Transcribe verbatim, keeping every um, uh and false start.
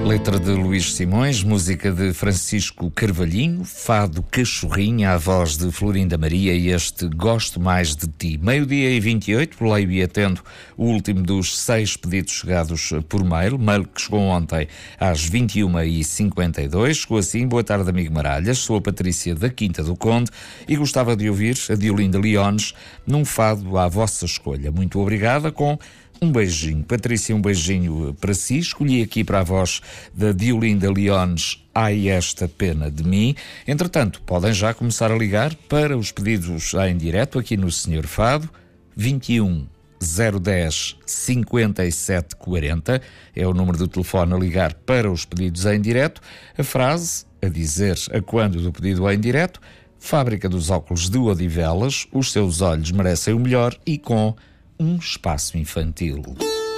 Letra de Luís Simões, música de Francisco Carvalhinho, fado Cachorrinha, a voz de Florinda Maria e este Gosto Mais de Ti. Meio-dia e vinte e oito, leio e atendo o último dos seis pedidos chegados por mail, mail que chegou ontem às vinte e uma e cinquenta e dois. Chegou assim: boa tarde, amigo Maralhas, sou a Patrícia da Quinta do Conde e gostava de ouvir a Diolinda Leones num fado à vossa escolha. Muito obrigada, com um beijinho. Patrícia, um beijinho para si. Escolhi aqui para a voz da Diolinda Leones Ai Esta Pena de Mim. Entretanto, podem já começar a ligar para os pedidos em direto aqui no Senhor Fado. vinte e um, zero dez, cinquenta e sete quarenta é o número do telefone a ligar para os pedidos em direto. A frase a dizer a quando do pedido em direto: Fábrica dos Óculos de Odivelas, os seus olhos merecem o melhor, e com um espaço infantil.